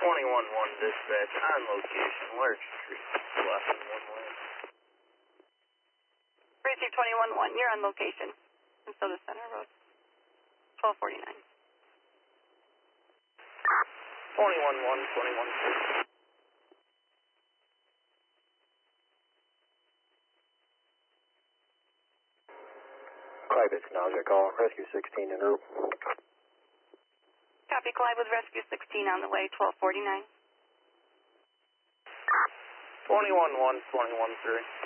21-1 dispatch on location, Larch Street, left in one lane. Receive 21-1, you're on location. Minnesota Center Road, 1249. 21-1, 21-2. Clive, it's Nausea call. Rescue 16 en route. Copy, Clive with Rescue 16 on the way, 1249. 21-1, 21-3.